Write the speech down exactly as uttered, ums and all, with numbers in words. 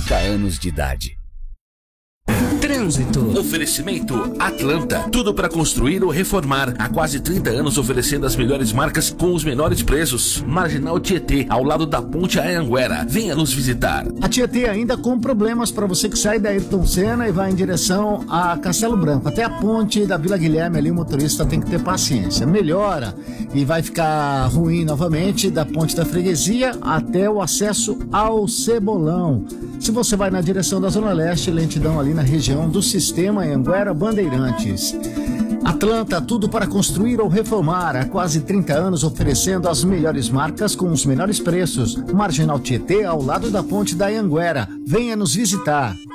trinta anos de idade. Trânsito. Oferecimento Atlanta. Tudo para construir ou reformar. Há quase trinta anos oferecendo as melhores marcas com os menores preços. Marginal Tietê, ao lado da Ponte Anhanguera. Venha nos visitar. A Tietê ainda com problemas para você que sai da Ayrton Senna e vai em direção a Castelo Branco. Até a ponte da Vila Guilherme ali o motorista tem que ter paciência. Melhora e vai ficar ruim novamente da ponte da Freguesia até o acesso ao Cebolão. Se você vai na direção da Zona Leste, lentidão ali na região do Sistema Anhanguera Bandeirantes. Atlanta, tudo para construir ou reformar. Há quase trinta anos oferecendo as melhores marcas com os menores preços. Marginal Tietê, ao lado da ponte da Anhanguera. Venha nos visitar.